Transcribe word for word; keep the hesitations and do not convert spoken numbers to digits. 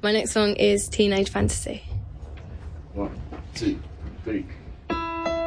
My next song is Teenage Fantasy. One, two, three.